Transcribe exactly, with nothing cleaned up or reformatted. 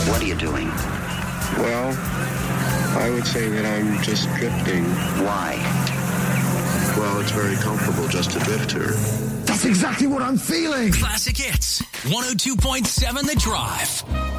What are you doing? Well, I would say that I'm just drifting. Why? Well, it's very comfortable just to drift here. That's exactly what I'm feeling. Classic Hits, one oh two point seven The Drive.